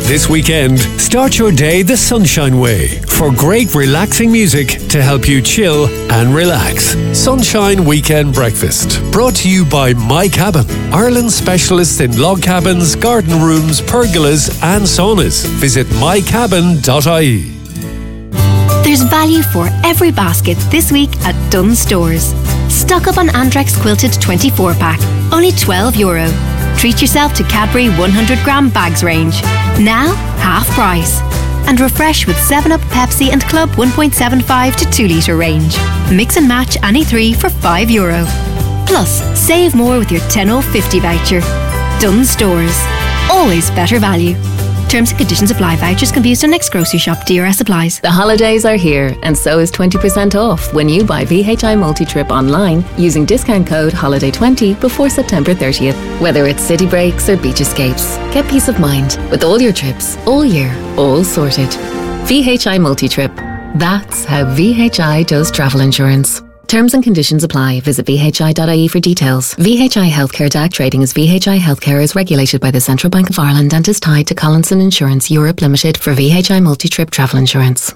This weekend, start your day the Sunshine Way for great relaxing music to help you chill and relax. Sunshine Weekend Breakfast, brought to you by My Cabin, Ireland's specialist in log cabins, garden rooms, pergolas and saunas. Visit mycabin.ie. There's value for every basket this week at Dunnes Stores. Stock up on Andrex Quilted 24-pack, only €12. Treat yourself to Cadbury 100-gram bags range, now half price. And refresh with 7-Up, Pepsi and Club 1.75 to 2 litre range. Mix and match any 3 for €5. Plus, save more with your 10 off 50 voucher. Dunnes Stores. Always better value. Terms and conditions apply. Vouchers can be used on next grocery shop. DRS applies. The holidays are here, and so is 20% off when you buy VHI Multi-Trip online using discount code HOLIDAY20 before September 30th. Whether it's city breaks or beach escapes, get peace of mind with all your trips, all year, all sorted. VHI Multi-Trip. That's how VHI does travel insurance. Terms and conditions apply. Visit vhi.ie for details. VHI Healthcare DAC trading as VHI Healthcare is regulated by the Central Bank of Ireland and is tied to Collinson Insurance Europe Limited for VHI Multi-Trip travel insurance.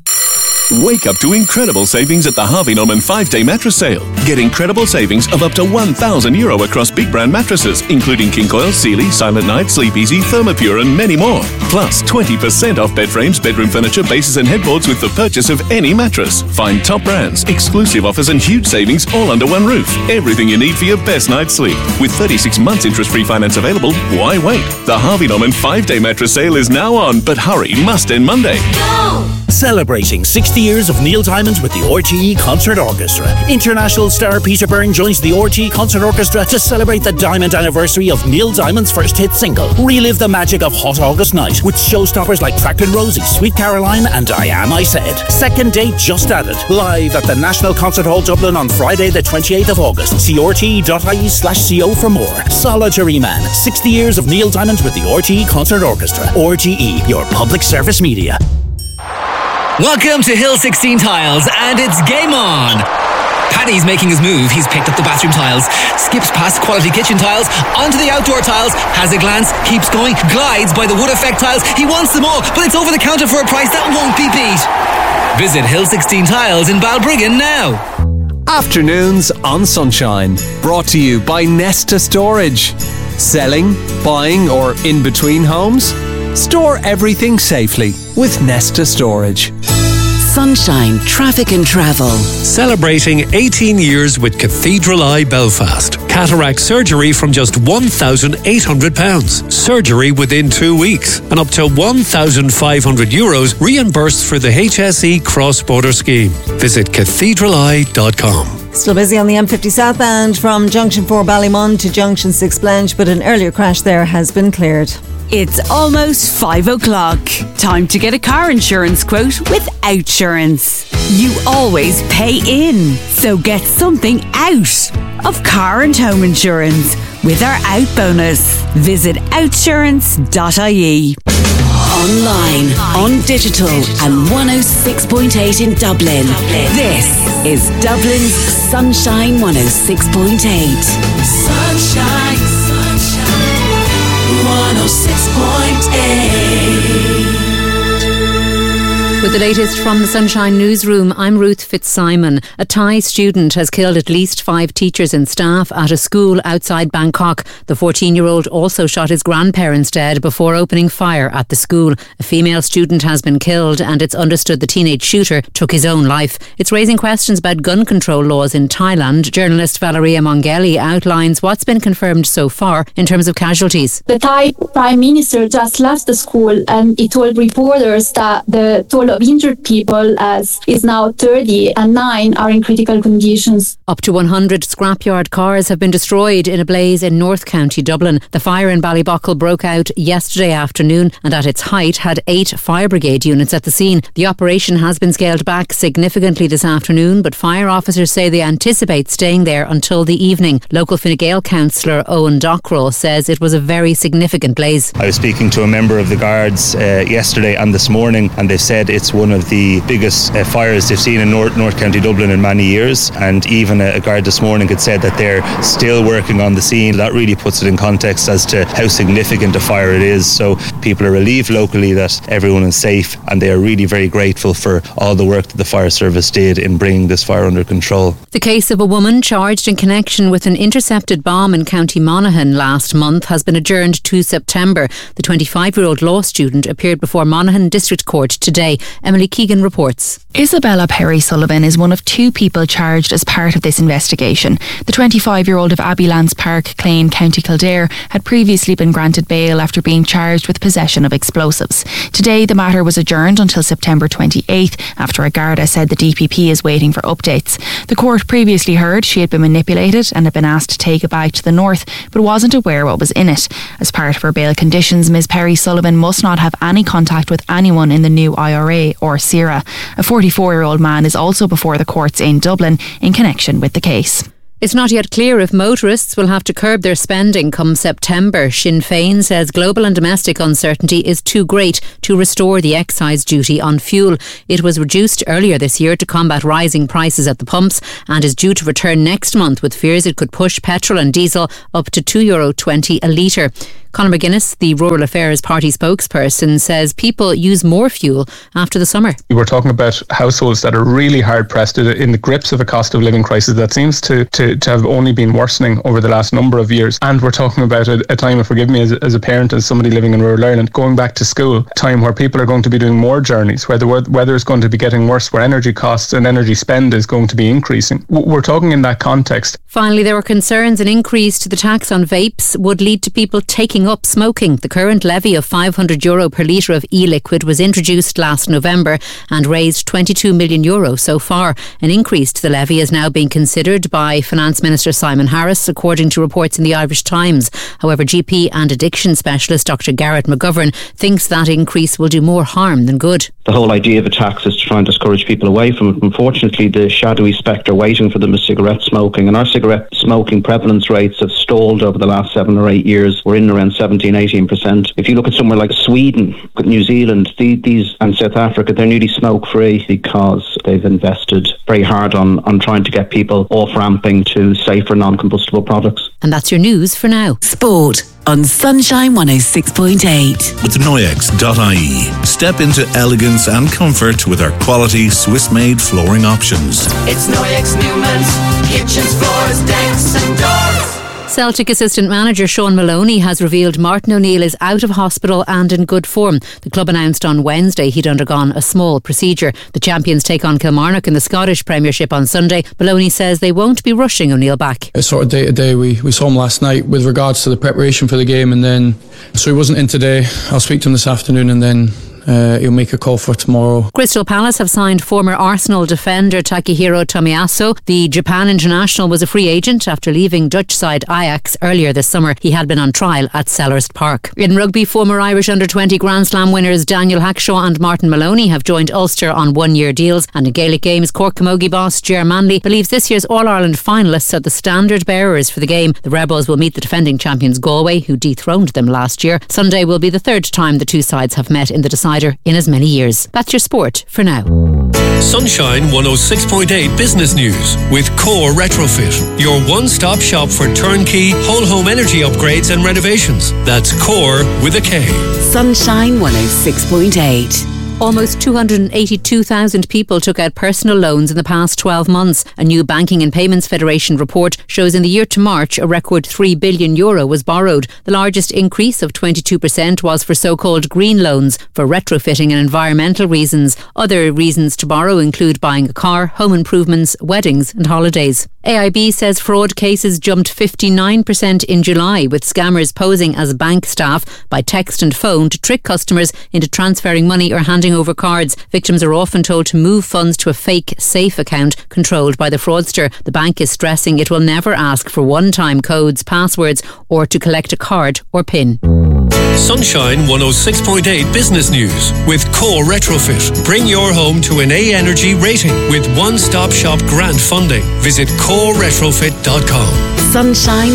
Wake up to incredible savings at the Harvey Norman 5-day mattress sale. Get incredible savings of up to €1,000 across big brand mattresses, including King Coil, Sealy, Silent Night, Sleep Easy, Thermopure and many more. Plus 20% off bed frames, bedroom furniture, bases and headboards with the purchase of any mattress. Find top brands, exclusive offers and huge savings all under one roof. Everything you need for your best night's sleep. With 36 months interest-free finance available, why wait? The Harvey Norman 5-day mattress sale is now on, but hurry, must end Monday. Go! Celebrating 60 years of Neil Diamond with the RTE Concert Orchestra. International star Peter Byrne joins the RTE Concert Orchestra to celebrate the Diamond anniversary of Neil Diamond's first hit single. Relive the magic of Hot August Night with showstoppers like Crackling Rosie, Sweet Caroline and I Am I Said. Second date just added. Live at the National Concert Hall Dublin on Friday the 28th of August. See rte.ie/co for more. Solitary Man. 60 years of Neil Diamond with the RTE Concert Orchestra. RTE, your public service media. Welcome to Hill 16 Tiles, and it's game on! Paddy's making his move. He's picked up the bathroom tiles, skips past quality kitchen tiles, onto the outdoor tiles, has a glance, keeps going, glides by the wood effect tiles. He wants them all, but it's over the counter for a price that won't be beat. Visit Hill 16 Tiles in Balbriggan now. Afternoons on Sunshine, brought to you by Nesta Storage. Selling, buying or in between homes? Store everything safely with Nesta Storage. Sunshine Traffic and Travel. Celebrating 18 years with Cathedral Eye Belfast. Cataract surgery from just £1,800. Surgery within 2 weeks. And up to €1,500 reimbursed for the HSE cross-border scheme. Visit cathedraleye.com. Still busy on the M50 southbound from Junction 4 Ballymun to Junction 6 Blanche, but an earlier crash there has been cleared. It's almost 5 o'clock. Time to get a car insurance quote with Outsurance. You always pay in, so get something out of car and home insurance with our Out bonus. Visit outsurance.ie. Online, on digital and 106.8 in Dublin. This is Dublin's Sunshine 106.8. Sunshine, sunshine, 106.8. With the latest from the Sunshine Newsroom, I'm Ruth Fitzsimon. A Thai student has killed at least 5 teachers and staff at a school outside Bangkok. The 14-year-old also shot his grandparents dead before opening fire at the school. A female student has been killed, and it's understood the teenage shooter took his own life. It's raising questions about gun control laws in Thailand. Journalist Valeria Mongeli outlines what's been confirmed so far in terms of casualties. The Thai Prime Minister just left the school, and he told reporters that the total of injured people is now 30 and 9 are in critical conditions. Up to 100 scrapyard cars have been destroyed in a blaze in North County Dublin. The fire in Ballybuckle broke out yesterday afternoon and at its height had 8 fire brigade units at the scene. The operation has been scaled back significantly this afternoon, but fire officers say they anticipate staying there until the evening. Local Fine Gael councillor Owen Dockrell says it was a very significant blaze. I was speaking to a member of the guards yesterday and this morning, and they said it's It's one of the biggest fires they've seen in North County Dublin in many years, and even a guard this morning had said that they're still working on the scene. That really puts it in context as to how significant a fire it is. So people are relieved locally that everyone is safe, and they are really very grateful for all the work that the fire service did in bringing this fire under control. The case of a woman charged in connection with an intercepted bomb in County Monaghan last month has been adjourned to September. The 25-year-old law student appeared before Monaghan District Court today. Emily Keegan reports. Isabella Perry-Sullivan is one of 2 people charged as part of this investigation. The 25-year-old of Abbeylands Park, Clane, County Kildare, had previously been granted bail after being charged with possession of explosives. Today, the matter was adjourned until September 28th after a Garda said the DPP is waiting for updates. The court previously heard she had been manipulated and had been asked to take a bag to the north, but wasn't aware what was in it. As part of her bail conditions, Ms Perry-Sullivan must not have any contact with anyone in the new IRA or SERA. A 44-year-old man is also before the courts in Dublin in connection with the case. It's not yet clear if motorists will have to curb their spending come September. Sinn Féin says global and domestic uncertainty is too great to restore the excise duty on fuel. It was reduced earlier this year to combat rising prices at the pumps and is due to return next month, with fears it could push petrol and diesel up to €2.20 a litre. Conor McGuinness, the Rural Affairs Party spokesperson, says people use more fuel after the summer. We're talking about households that are really hard pressed in the grips of a cost of living crisis that seems to have only been worsening over the last number of years. And we're talking about a time, forgive me, as a parent, as somebody living in rural Ireland, going back to school, a time where people are going to be doing more journeys, where the weather is going to be getting worse, where energy costs and energy spend is going to be increasing. We're talking in that context. Finally, there were concerns an increase to the tax on vapes would lead to people taking up smoking. The current levy of €500 per litre of e-liquid was introduced last November and raised €22 million so far. An increase to the levy is now being considered by Finance Minister Simon Harris, according to reports in the Irish Times. However, GP and addiction specialist Dr Garrett McGovern thinks that increase will do more harm than good. The whole idea of a tax is to try and discourage people away from it. Unfortunately, the shadowy spectre waiting for them is cigarette smoking, and our cigarette smoking prevalence rates have stalled over the last 7 or 8 years. We're in around 17-18%. If you look at somewhere like Sweden, New Zealand, these and South Africa, they're nearly smoke-free because they've invested very hard on trying to get people off-ramping to safer non-combustible products. And that's your news for now. Sport on Sunshine 106.8. With Noyex.ie. Step into elegance and comfort with our quality Swiss-made flooring options. It's Noyex Newman's kitchens, floors, decks and doors. Celtic assistant manager Sean Maloney has revealed Martin O'Neill is out of hospital and in good form. The club announced on Wednesday he'd undergone a small procedure. The champions take on Kilmarnock in the Scottish Premiership on Sunday. Maloney says they won't be rushing O'Neill back. It's sort of day to day. We saw him last night with regards to the preparation for the game, and then so he wasn't in today. I'll speak to him this afternoon, and then he'll make a call for tomorrow. Crystal Palace have signed former Arsenal defender Takehiro Tomiyasu. The Japan international was a free agent after leaving Dutch side Ajax earlier this summer. He had been on trial at Selhurst Park. In rugby, former Irish under-20 Grand Slam winners Daniel Hackshaw and Martin Maloney have joined Ulster on one-year deals. And in Gaelic games, Cork Camogie boss Ger Manley believes this year's All-Ireland finalists are the standard bearers for the game. The Rebels will meet the defending champions Galway, who dethroned them last year. Sunday will be the third time the two sides have met in the decider in as many years. That's your sport for now. Sunshine 106.8 Business News with Core Retrofit, your one-stop shop for turnkey whole home energy upgrades and renovations. That's Core with a K. Sunshine 106.8. Almost 282,000 people took out personal loans in the past 12 months. A new Banking and Payments Federation report shows in the year to March, a record €3 billion was borrowed. The largest increase of 22% was for so-called green loans for retrofitting and environmental reasons. Other reasons to borrow include buying a car, home improvements, weddings and holidays. AIB says fraud cases jumped 59% in July, with scammers posing as bank staff by text and phone to trick customers into transferring money or handing over cards. Victims are often told to move funds to a fake safe account controlled by the fraudster. The bank is stressing it will never ask for one-time codes, passwords or to collect a card or PIN. Sunshine 106.8 Business News with Core Retrofit. Bring your home to an A Energy rating with one-stop shop grant funding. Visit coreretrofit.com. Sunshine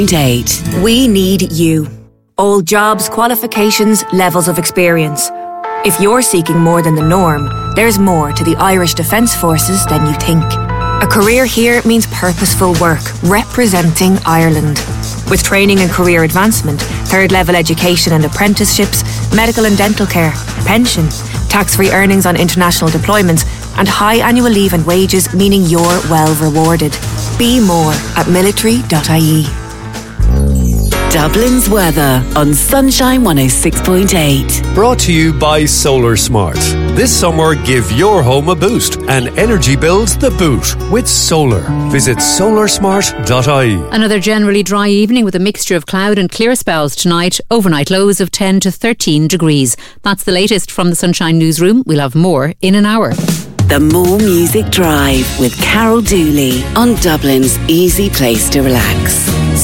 106.8. We need you. All jobs, qualifications, levels of experience. If you're seeking more than the norm, there's more to the Irish Defence Forces than you think. A career here means purposeful work, representing Ireland. With training and career advancement, third-level education and apprenticeships, medical and dental care, pension, tax-free earnings on international deployments, and high annual leave and wages, meaning you're well rewarded. Be more at military.ie. Dublin's weather on Sunshine 106.8. Brought to you by Solar Smart. This summer, give your home a boost and energy bills the boot with solar. Visit solarsmart.ie. Another generally dry evening with a mixture of cloud and clear spells tonight. Overnight lows of 10 to 13 degrees. That's the latest from the Sunshine Newsroom. We'll have more in an hour. The More Music Drive with Carol Dooley on Dublin's easy place to relax.